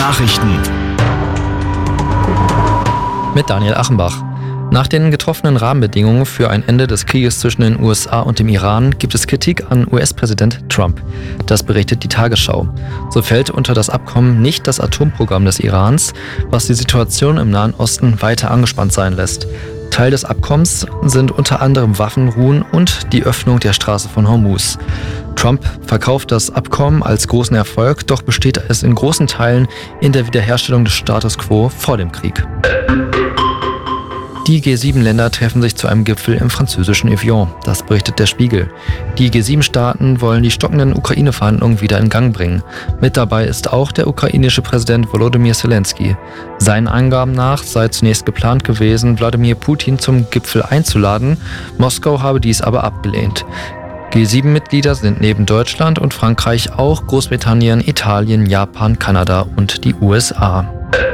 Nachrichten mit Daniel Achenbach. Nach den getroffenen Rahmenbedingungen für ein Ende des Krieges zwischen den USA und dem Iran gibt es Kritik an US-Präsident Trump. Das berichtet die Tagesschau. So fällt unter das Abkommen nicht das Atomprogramm des Irans, was die Situation im Nahen Osten weiter angespannt sein lässt. Teil des Abkommens sind unter anderem Waffenruhen und die Öffnung der Straße von Hormuz. Trump verkauft das Abkommen als großen Erfolg, doch besteht es in großen Teilen in der Wiederherstellung des Status quo vor dem Krieg. Die G7-Länder treffen sich zu einem Gipfel im französischen Evian. Das berichtet der Spiegel. Die G7-Staaten wollen die stockenden Ukraine-Verhandlungen wieder in Gang bringen. Mit dabei ist auch der ukrainische Präsident Volodymyr Zelensky. Seinen Angaben nach sei zunächst geplant gewesen, Wladimir Putin zum Gipfel einzuladen. Moskau habe dies aber abgelehnt. G7-Mitglieder sind neben Deutschland und Frankreich auch Großbritannien, Italien, Japan, Kanada und die USA.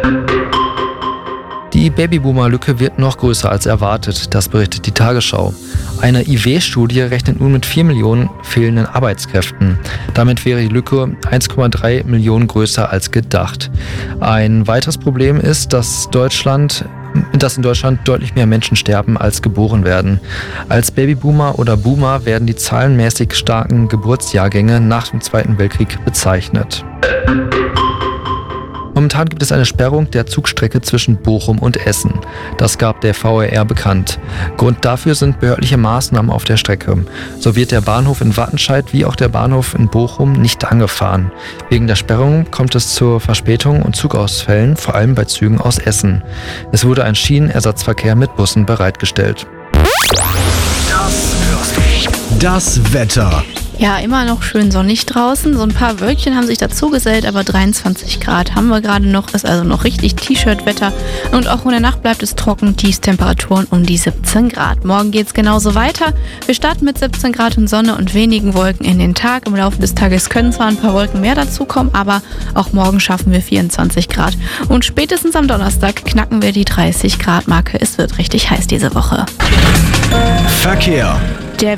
Die Babyboomer-Lücke wird noch größer als erwartet, das berichtet die Tagesschau. Eine IW-Studie rechnet nun mit 4 Millionen fehlenden Arbeitskräften. Damit wäre die Lücke 1,3 Millionen größer als gedacht. Ein weiteres Problem ist, dass in Deutschland deutlich mehr Menschen sterben, als geboren werden. Als Babyboomer oder Boomer werden die zahlenmäßig starken Geburtsjahrgänge nach dem Zweiten Weltkrieg bezeichnet. Momentan gibt es eine Sperrung der Zugstrecke zwischen Bochum und Essen. Das gab der VER bekannt. Grund dafür sind behördliche Maßnahmen auf der Strecke. So wird der Bahnhof in Wattenscheid wie auch der Bahnhof in Bochum nicht angefahren. Wegen der Sperrung kommt es zur Verspätung und Zugausfällen, vor allem bei Zügen aus Essen. Es wurde ein Schienenersatzverkehr mit Bussen bereitgestellt. Das Wetter. Ja, immer noch schön sonnig draußen. So ein paar Wölkchen haben sich dazu gesellt, aber 23 Grad haben wir gerade noch. Ist also noch richtig T-Shirt-Wetter. Und auch in der Nacht bleibt es trocken. Tiefstemperaturen um die 17 Grad. Morgen geht's genauso weiter. Wir starten mit 17 Grad und Sonne und wenigen Wolken in den Tag. Im Laufe des Tages können zwar ein paar Wolken mehr dazukommen, aber auch morgen schaffen wir 24 Grad. Und spätestens am Donnerstag knacken wir die 30 Grad Marke. Es wird richtig heiß diese Woche. Verkehr.